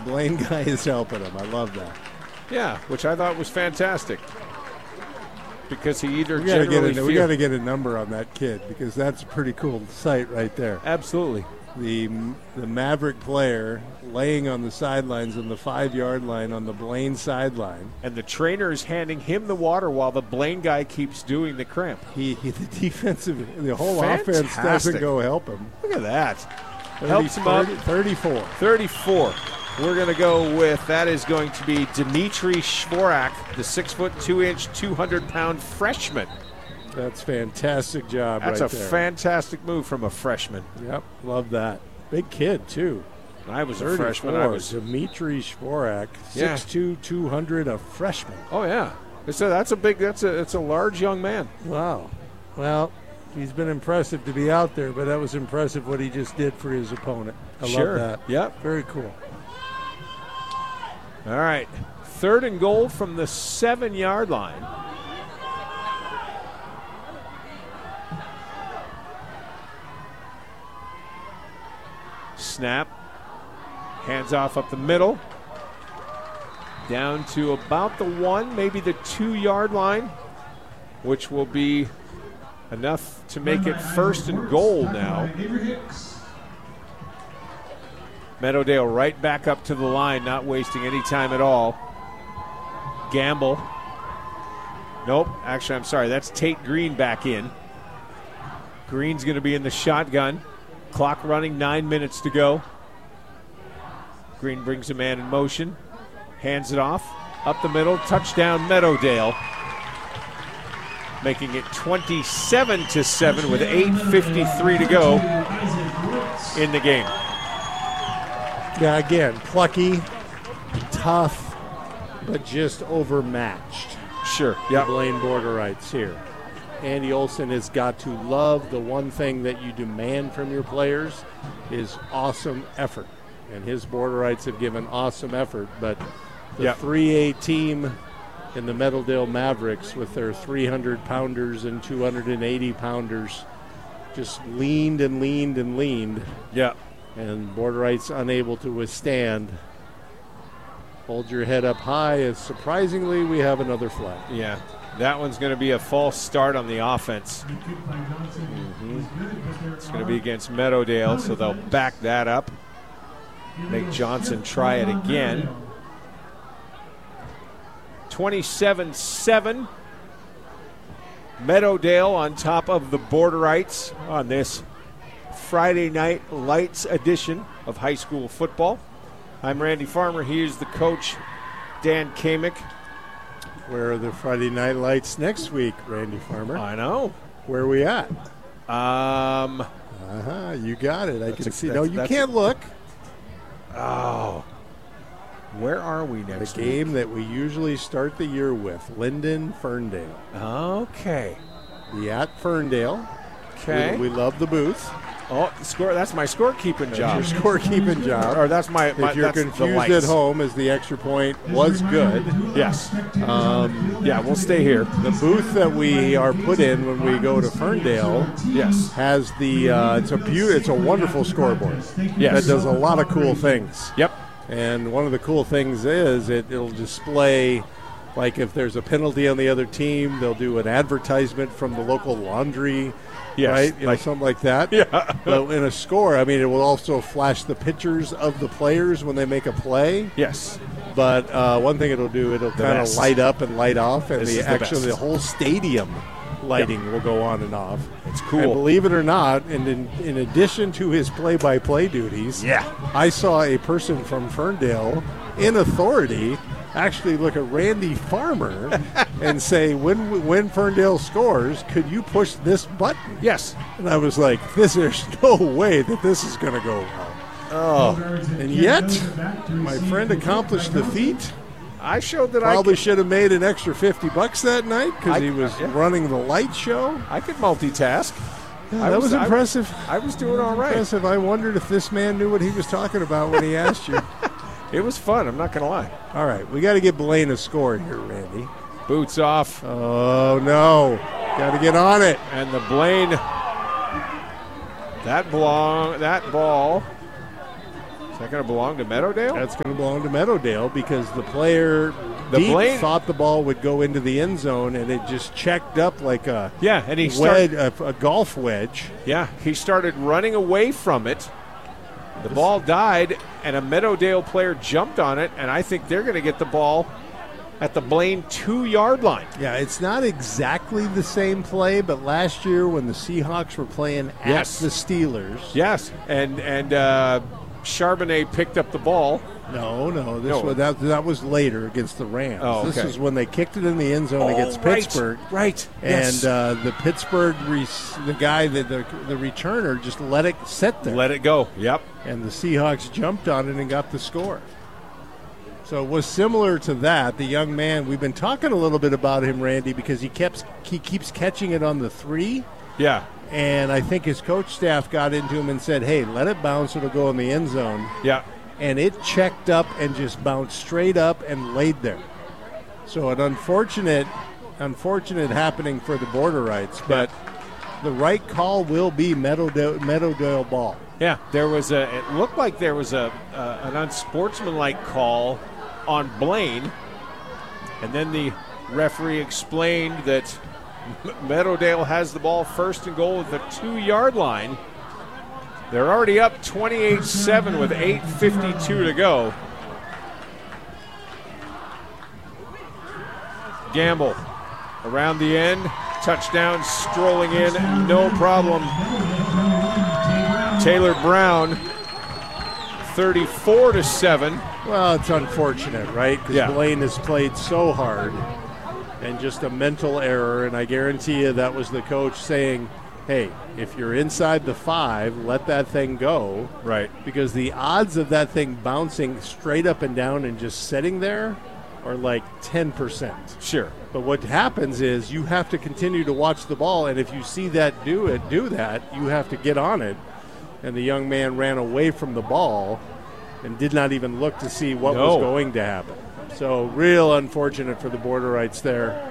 Blaine guy is helping him. I love that. Yeah, which I thought was fantastic. Because he either we got to get a number on that kid because that's a pretty cool sight right there. Absolutely. The Maverick player laying on the sidelines on the 5-yard line on the Blaine sideline. And the trainer is handing him the water while the Blaine guy keeps doing the cramp. The whole offense doesn't go help him. Look at that. Helps him up. 34. 34. We're going to go with, that is going to be Dimitri Shvorak, the 6'2", 200-pound freshman. That's fantastic job. That's right there. That's a fantastic move from a freshman. Yep, love that. Big kid, too. I was a freshman. Dimitri Shvorak, 6'2", 200, a freshman. Oh, yeah. So that's a large young man. Wow. Well, he's been impressive to be out there, but that was impressive what he just did for his opponent. I love that. Yep. Very cool. All right. 3rd and goal from the 7-yard line. Snap. Hands off up the middle. Down to about the 1, maybe the 2-yard line, which will be enough to make it 1st and goal now. Meadowdale right back up to the line, not wasting any time at all. Gamble. Nope, actually, I'm sorry. That's Tate Green back in. Green's going to be in the shotgun. Clock running, 9 minutes to go. Green brings a man in motion. Hands it off. Up the middle. Touchdown, Meadowdale. Making it 27-7 with 8:53 to go in the game. Yeah, again, plucky, tough, but just overmatched. Sure. Yeah. Blaine Borderites here. Andy Olson has got to love the one thing that you demand from your players is awesome effort. And his Borderites have given awesome effort, but the 3A team in the Meadowdale Mavericks with their 300-pounders and 280-pounders just leaned and leaned and leaned. Yeah. And Borderites unable to withstand. Hold your head up high as surprisingly we have another flag. Yeah, that one's going to be a false start on the offense. It's going to be against Meadowdale, so they'll back that up. Make Johnson try it again. 27-7. Meadowdale on top of the Borderites on this Friday night lights edition of high school football. I'm Randy Farmer. He is the coach, Dan Kamick. Where are the Friday night lights next week, Randy Farmer? I know. Where are we at? You got it. I can see. No, you can't look. Oh. Where are we next week? The game that we usually start the year with, Linden, Ferndale. Okay. At Ferndale. Okay. We love the booth. Oh, score! That's my scorekeeping job. Your scorekeeping job. Or that's my. If you're confused at home, as the extra point was good. Yes. Yeah, we'll stay here. The booth that we are put in when we go to Ferndale. Yes. Has the. It's a wonderful scoreboard. Yes. That does a lot of cool things. Yep. And one of the cool things is it'll display. Like if there's a penalty on the other team, they'll do an advertisement from the local laundry. Yes, right? Something like that. Yeah. But in a score, I mean, it will also flash the pictures of the players when they make a play. Yes. But one thing it'll do, it'll kind of light up and light off, and the whole stadium lighting will go on and off. It's cool. And believe it or not, and in addition to his play-by-play duties, I saw a person from Ferndale in authority actually look at Randy Farmer and say, when Ferndale scores, could you push this button? Yes. And I was like, there's no way that this is going to go well. Oh. And yet, my friend accomplished the feat. I showed that Probably should have made an extra $50 that night because he was running the light show. I could multitask. Yeah, that was impressive. I was doing all right. Impressive. I wondered if this man knew what he was talking about when he asked you. It was fun, I'm not going to lie. All right, we got to get Blaine a score here, Randy. Boots off. Oh, no. Got to get on it. And the Blaine, that ball. So that going to belong to Meadowdale? That's going to belong to Meadowdale because the player thought the ball would go into the end zone, and it just checked up like a a golf wedge. Yeah, he started running away from it. The ball died, and a Meadowdale player jumped on it, and I think they're going to get the ball at the Blaine 2-yard line. Yeah, it's not exactly the same play, but last year when the Seahawks were playing at the Steelers. Yes, and Charbonnet picked up the ball. No, that was later against the Rams. Oh, okay. This is when they kicked it in the end zone against Pittsburgh. Right. And the Pittsburgh, the guy, the returner, just let it sit there. Let it go. Yep. And the Seahawks jumped on it and got the score. So it was similar to that. The young man, we've been talking a little bit about him, Randy, because he keeps catching it on the 3. Yeah. And I think his coach staff got into him and said, hey, let it bounce. It'll go in the end zone. Yeah. And it checked up and just bounced straight up and laid there. So an unfortunate happening for the Borderites, but the right call will be Meadowdale ball. Yeah, it looked like there was an unsportsmanlike call on Blaine, and then the referee explained that Meadowdale has the ball first and goal at the 2-yard line. They're already up 28-7 with 8:52 to go. Gamble around the end, touchdown, strolling in, no problem. Taylor Brown, 34-7. Well, it's unfortunate, right? Because Blaine has played so hard, and just a mental error. And I guarantee you that was the coach saying, hey, if you're inside the 5, let that thing go. Right. Because the odds of that thing bouncing straight up and down and just sitting there are like 10%. Sure. But what happens is you have to continue to watch the ball, and if you see that do that, you have to get on it. And the young man ran away from the ball and did not even look to see what was going to happen. So real unfortunate for the Borderites there.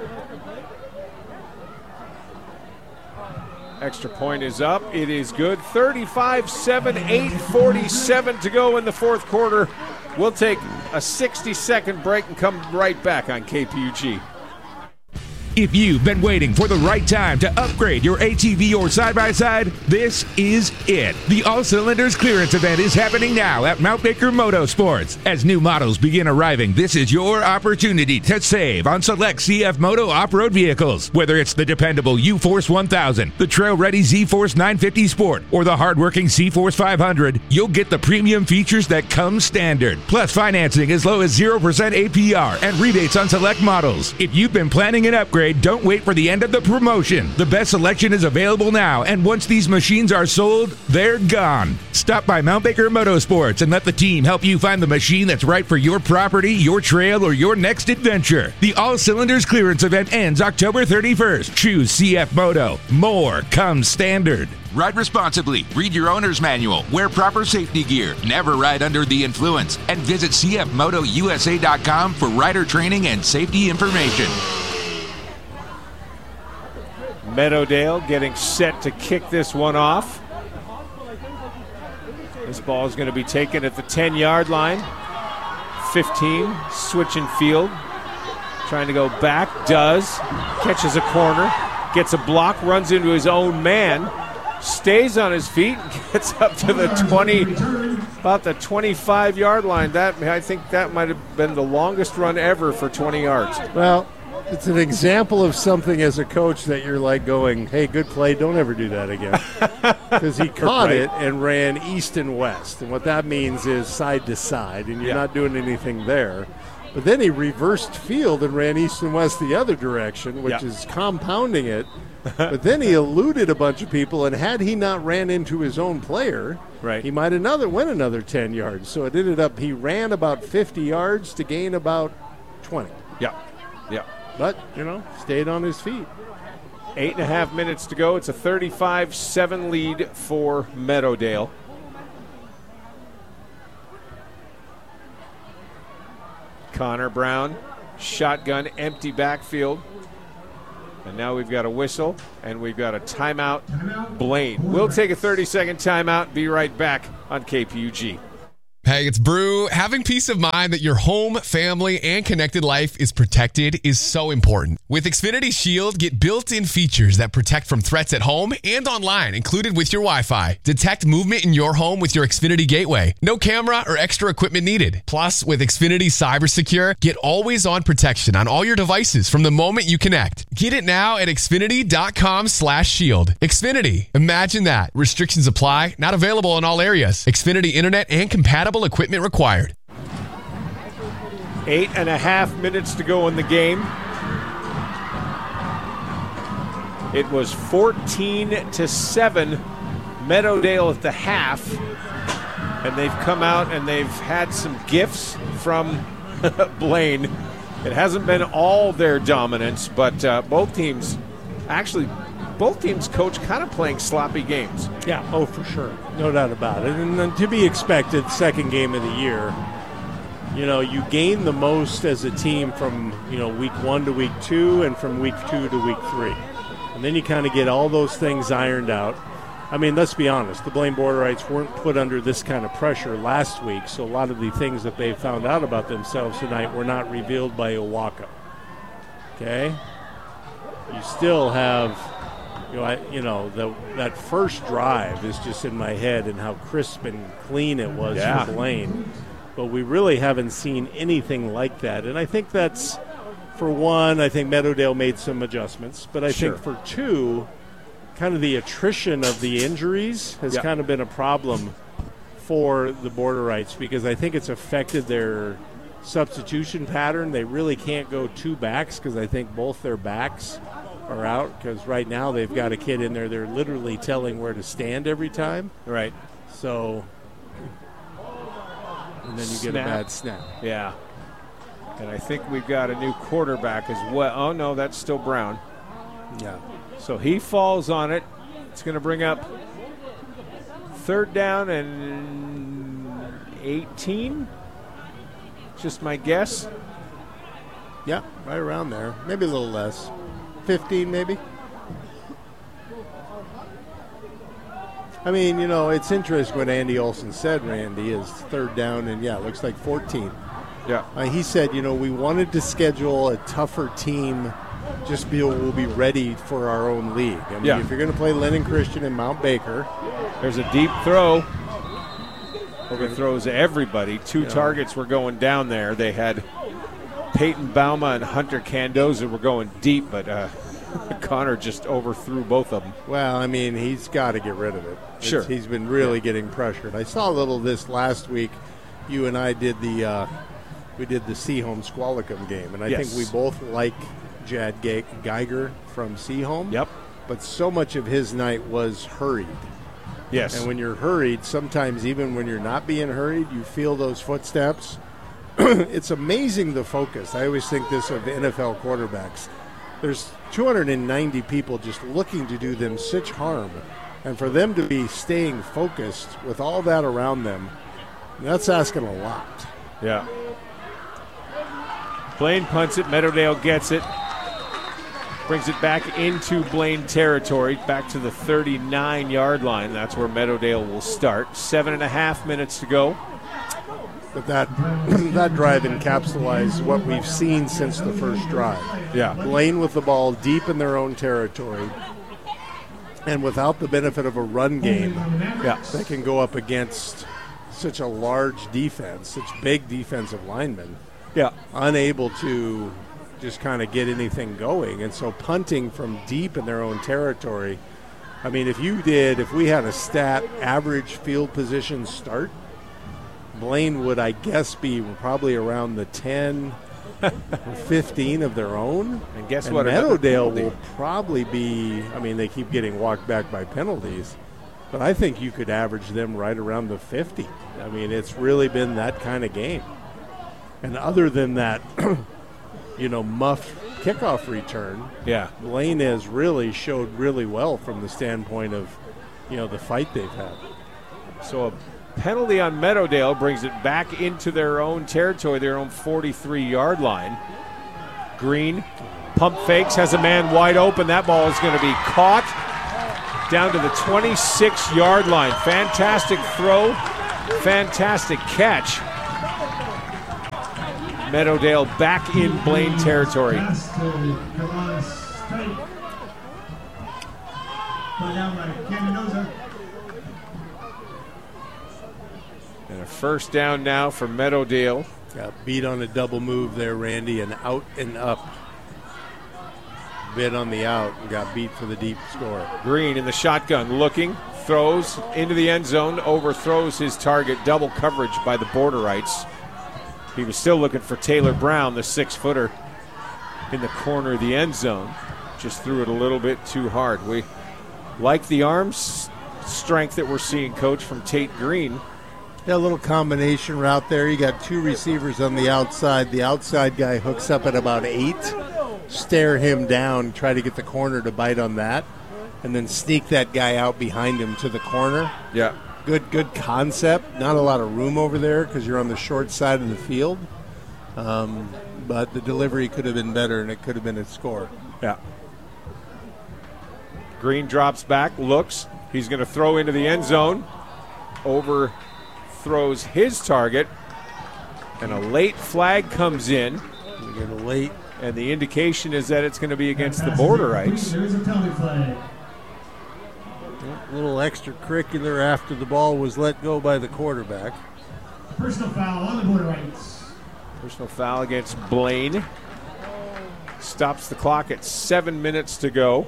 Extra point is up. It is good. 35-7, 8:47 to go in the fourth quarter. We'll take a 60-second break and come right back on KPUG. If you've been waiting for the right time to upgrade your ATV or side-by-side, this is it. The All Cylinders Clearance Event is happening now at Mount Baker Motorsports. As new models begin arriving, this is your opportunity to save on select CF Moto off-road vehicles. Whether it's the dependable U-Force 1000, the trail-ready Z-Force 950 Sport, or the hard-working C-Force 500, you'll get the premium features that come standard. Plus financing as low as 0% APR and rebates on select models. If you've been planning an upgrade, don't wait for the end of the promotion. The best selection is available now, and once these machines are sold, they're gone. Stop by Mount Baker Motorsports and let the team help you find the machine that's right for your property, your trail, or your next adventure. The All Cylinders Clearance Event ends October 31st. Choose CF Moto. More comes standard. Ride responsibly, read your owner's manual, wear proper safety gear, never ride under the influence, and visit cfmotousa.com for rider training and safety information. Meadowdale getting set to kick this one off. This ball is going to be taken at the 10-yard line. 15, switching field. Trying to go back, does. Catches a corner, gets a block, runs into his own man. Stays on his feet and gets up to the 20, about the 25-yard line. I think that might have been the longest run ever for 20 yards. Well, it's an example of something as a coach that you're like going, hey, good play, don't ever do that again. Because he caught it and ran east and west. And what that means is side to side, and you're not doing anything there. But then he reversed field and ran east and west the other direction, which is compounding it. But then he eluded a bunch of people, and had he not ran into his own player, he might have went another 10 yards. So it ended up he ran about 50 yards to gain about 20. Yeah. But, stayed on his feet. 8.5 minutes to go. It's a 35-7 lead for Meadowdale. Connor Brown, shotgun, empty backfield. And now we've got a whistle, and we've got a timeout. Blaine. We'll take a 30-second timeout. Be right back on KPUG. Hey, it's Brew. Having peace of mind that your home, family, and connected life is protected is so important. With Xfinity Shield, get built-in features that protect from threats at home and online, included with your Wi-Fi. Detect movement in your home with your Xfinity Gateway. No camera or extra equipment needed. Plus, with Xfinity Cyber Secure, get always-on protection on all your devices from the moment you connect. Get it now at Xfinity.com/shield. Xfinity. Imagine that. Restrictions apply. Not available in all areas. Xfinity Internet and compatible equipment required. 8.5 minutes to go in the game. It was 14-7 Meadowdale at the half, and they've come out and they've had some gifts from Blaine. It hasn't been all their dominance, but both teams coach kind of playing sloppy games. Yeah, oh, for sure. No doubt about it. And then to be expected, second game of the year, you know, you gain the most as a team from, you know, week 1 to week 2 and from week 2 to week 3. And then you kind of get all those things ironed out. I mean, let's be honest, the Blaine Borderites weren't put under this kind of pressure last week, so a lot of the things that they found out about themselves tonight were not revealed by Owaka. Okay? You still have... that first drive is just in my head and how crisp and clean it was for Blaine. But we really haven't seen anything like that. And I think that's, for one, I think Meadowdale made some adjustments. But I think for two, kind of the attrition of the injuries has kind of been a problem for the Borderites because I think it's affected their substitution pattern. They really can't go two backs because I think both their backs are out because right now they've got a kid in there they're literally telling where to stand every time. Right. So, and then you get a bad snap. Yeah. And I think we've got a new quarterback as well. Oh, no, that's still Brown. Yeah. So he falls on it. It's going to bring up third down and 18. Just my guess. Yeah, right around there. Maybe a little less. 15 maybe. I mean, you know, it's interesting what Andy Olson said, Randy, is third down and, it looks like 14. Yeah. He said, you know, we wanted to schedule a tougher team just we'll be ready for our own league. I mean, if you're going to play Lennon Christian and Mount Baker. There's a deep throw. Overthrows everybody. Two targets were going down there. They had Peyton Bauma and Hunter Candoza were going deep, but Connor just overthrew both of them. Well, I mean, he's got to get rid of it. Sure. He's been really getting pressured. I saw a little of this last week. You and I did the Seaholm Squalicum game, and I think we both like Jad Geiger from Seaholm. Yep. But so much of his night was hurried. Yes. And when you're hurried, sometimes even when you're not being hurried, you feel those footsteps. It's amazing the focus. I always think this of NFL quarterbacks. There's 290 people just looking to do them such harm. And for them to be staying focused with all that around them, that's asking a lot. Yeah. Blaine punts it. Meadowdale gets it. Brings it back into Blaine territory, back to the 39-yard line. That's where Meadowdale will start. 7.5 minutes to go. But that drive encapsulates what we've seen since the first drive. Yeah. Blaine with the ball deep in their own territory. And without the benefit of a run game that can go up against such a large defense, such big defensive linemen, unable to just kind of get anything going. And so punting from deep in their own territory, I mean, if we had a stat average field position start, Blaine would, I guess, be probably around the 10 or 15 of their own. And guess and what? Meadowdale will probably be, I mean, they keep getting walked back by penalties, but I think you could average them right around the 50. I mean, it's really been that kind of game. And other than that, muffed kickoff return, Blaine has really showed really well from the standpoint of, the fight they've had. So a penalty on Meadowdale brings it back into their own territory, their own 43-yard line. Green pump fakes, has a man wide open. That ball is going to be caught down to the 26-yard line. Fantastic throw Fantastic catch. Meadowdale back in Blaine territory. And a first down now for Meadowdale. Got beat on a double move there, Randy, and out and up. Bit on the out and got beat for the deep score. Green in the shotgun, looking, throws into the end zone, overthrows his target, double coverage by the Borderites. He was still looking for Taylor Brown, the 6-footer, in the corner of the end zone. Just threw it a little bit too hard. We like the arm strength that we're seeing, Coach, from Tate Green. Yeah, a little combination route there. You got two receivers on the outside. The outside guy hooks up at about 8. Stare him down, try to get the corner to bite on that, and then sneak that guy out behind him to the corner. Yeah. Good concept. Not a lot of room over there because you're on the short side of the field. But the delivery could have been better, and it could have been a score. Yeah. Green drops back, looks. He's going to throw into the end zone. Overthrows his target. And a late flag comes in. We get a late. And the indication is that it's going to be against the Borderites. There is a penalty flag. A little extracurricular after the ball was let go by the quarterback. Personal foul on the Borderites. Personal foul against Blaine. Stops the clock at 7 minutes to go.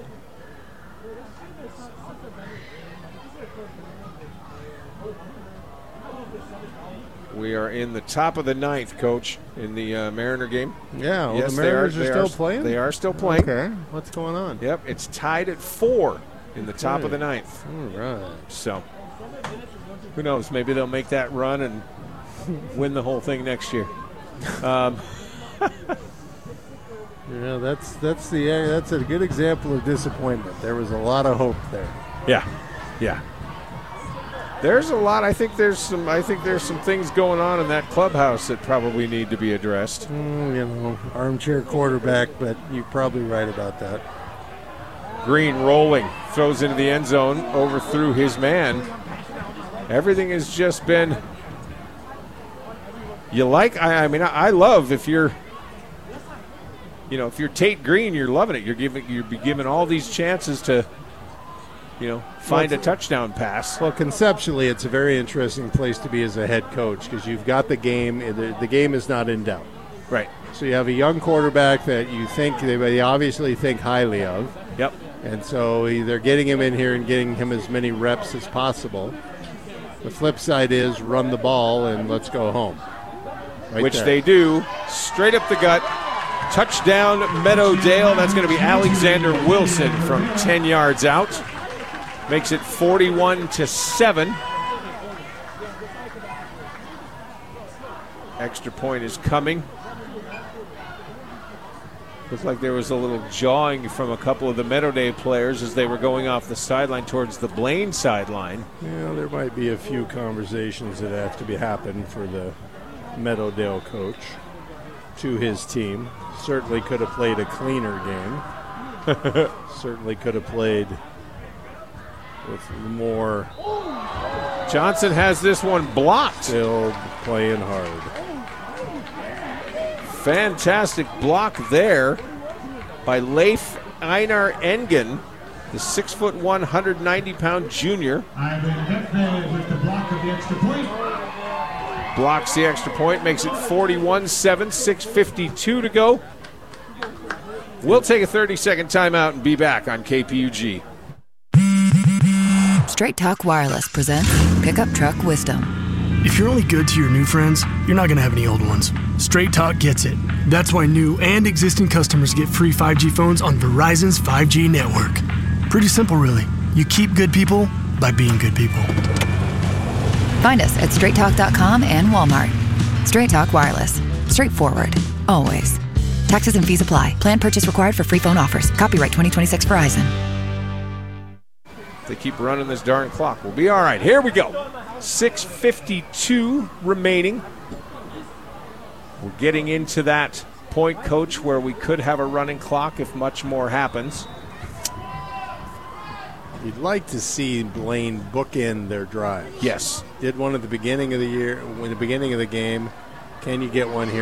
We are in the top of the 9th, Coach, in the Mariner game. Yeah, well, yes, the Mariners are still playing? They are still playing. Okay, what's going on? Yep, it's tied at 4 in the top of the 9th. All right. So, who knows? Maybe they'll make that run and win the whole thing next year. Yeah, that's a good example of disappointment. There was a lot of hope there. Yeah. There's a lot. I think there's some things going on in that clubhouse that probably need to be addressed. Armchair quarterback, but you're probably right about that. Green rolling, throws into the end zone, overthrew his man. Everything has just been. I love if you're Tate Green, you're loving it. You're given all these chances to. Find a touchdown pass. Well, conceptually, it's a very interesting place to be as a head coach because you've got the game. The game is not in doubt. Right. So you have a young quarterback that they obviously think highly of. Yep. And so they're getting him in here and getting him as many reps as possible. The flip side is run the ball and let's go home. Which they do. Straight up the gut. Touchdown, Meadowdale. That's going to be Alexander Wilson from 10 yards out. Makes it 41-7. Extra point is coming. Looks like there was a little jawing from a couple of the Meadowdale players as they were going off the sideline towards the Blaine sideline. Yeah, there might be a few conversations that have to be happened for the Meadowdale coach to his team. Certainly could have played a cleaner game. Certainly could have played with more. Johnson has this one blocked. Still playing hard. Fantastic block there by Leif Einar Engen, the 6'1", 190-pound junior. Ivan Hepfeld with the block of the extra point. Blocks the extra point, makes it 41-7, 6:52 to go. We'll take a 30-second timeout and be back on KPUG. Straight Talk Wireless presents Pickup Truck Wisdom. If you're only good to your new friends, you're not going to have any old ones. Straight Talk gets it. That's why new and existing customers get free 5G phones on Verizon's 5G network. Pretty simple, really. You keep good people by being good people. Find us at straighttalk.com and Walmart. Straight Talk Wireless. Straightforward. Always. Taxes and fees apply. Plan purchase required for free phone offers. Copyright 2026 Verizon. They keep running this darn clock. We'll be all right. Here we go. 6:52 remaining. We're getting into that point, Coach, where we could have a running clock if much more happens. You'd like to see Blaine bookend their drive. Yes. Did one at the beginning of the year, in the beginning of the game. Can you get one here